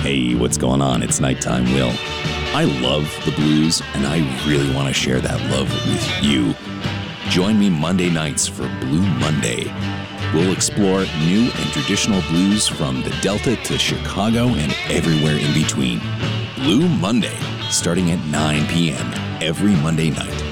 Hey, what's going on? It's Nighttime Will. I love the blues, and I really want to share that love with you. Join me Monday nights for Blue Monday. We'll explore new and traditional blues from the Delta to Chicago and everywhere in between. Blue Monday, starting at 9 p.m. every Monday night.